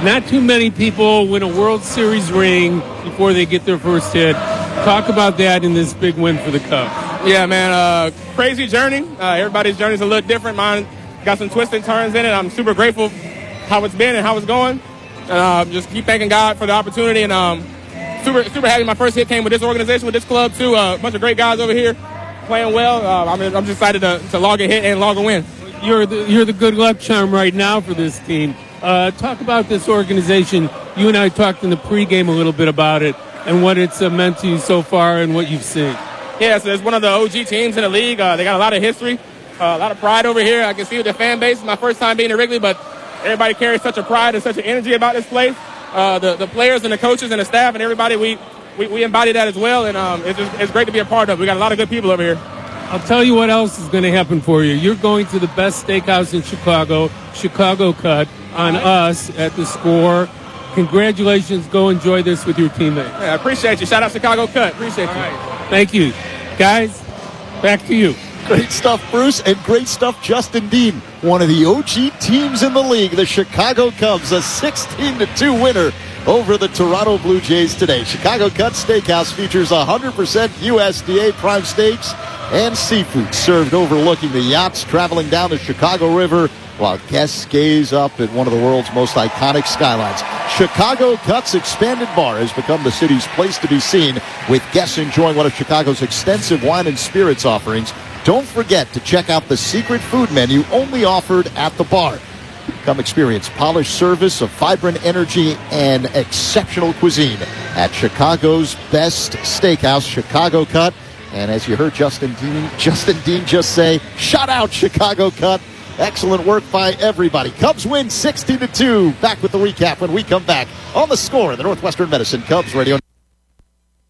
Not too many people win a World Series ring before they get their first hit. Talk about that in this big win for the Cubs. Yeah, man, crazy journey. Everybody's journey is a little different. Mine got some twists and turns in it. I'm super grateful how it's been and how it's going. Just keep thanking God for the opportunity, and super happy my first hit came with this organization, with this club, too. A bunch of great guys over here playing well. I'm just excited to log a hit and log a win. You're the good luck charm right now for this team. Talk about this organization. You and I talked in the pregame a little bit about it and what it's meant to you so far and what you've seen. Yeah, so it's one of the OG teams in the league. They got a lot of history, a lot of pride over here. I can see with the fan base. It's my first time being at Wrigley, but everybody carries such a pride and such an energy about this place. The players and the coaches and the staff and everybody, we embody that as well, and it's great to be a part of. We got a lot of good people over here. I'll tell you what else is going to happen for you. You're going to the best steakhouse in Chicago, Chicago Cut, on us at the Score. Congratulations. Go enjoy this with your teammates. Yeah, I appreciate you. Shout out Chicago Cut. Appreciate you. Right. Thank you. Guys, back to you. Great stuff, Bruce, and great stuff, Justin Dean. One of the OG teams in the league, the Chicago Cubs, a 16-2 winner over the Toronto Blue Jays today. Chicago Cut Steakhouse features 100% USDA prime steaks and seafood served overlooking the yachts traveling down the Chicago River while guests gaze up at one of the world's most iconic skylines. Chicago Cut's expanded bar has become the city's place to be seen, with guests enjoying one of Chicago's extensive wine and spirits offerings. Don't forget to check out the secret food menu only offered at the bar. Come experience polished service of vibrant energy and exceptional cuisine at Chicago's best steakhouse, Chicago Cut. And as you heard Justin Dean just say, shout out Chicago Cut. Excellent work by everybody. Cubs win 16-2. Back with the recap when we come back on The Score, the Northwestern Medicine Cubs Radio.